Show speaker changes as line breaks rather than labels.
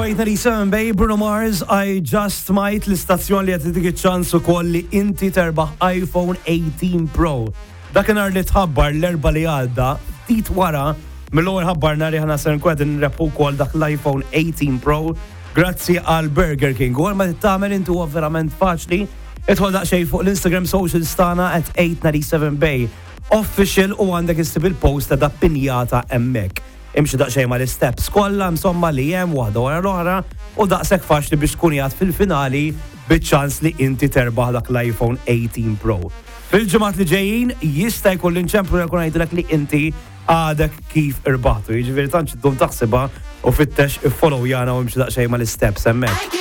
897 Bay, Bruno Mars, I Just Might, l-istazzjon li għed dik ċans ukoll li inti terbaħ iPhone 18 Pro. Dakinhar li tħabbar l-erba li għadda, ftit wara, mill-ewwel ħabbarna li ħana ser nkwed nrepu wkoll dak l-iPhone 18 Pro grazzi għal Burger King. U ma tittamel intu huwa verament faċli. Idħol daqsxejn fuq l-Instagram socials tagħna @897 Bay official u għandek issib il-post ta' pinjata hemmhekk. Imxi daqsxejn ma l-steps kollha insomma li hemm waħda wara l-oħra u daqshekk faċli biex tkun jgħid fil-finali biċ-ċans li inti terbaħ dak l-iPhone 18 Pro. Fil-ġimgħat li ġejjin jista' jkun l-inċemplu jkun ngħidlek li inti għadek kif irbaħtu. Jiġifieri tant ddum taħsibha u fittex follow jana u imxi daqsxejn ma l-steps hemmhekk.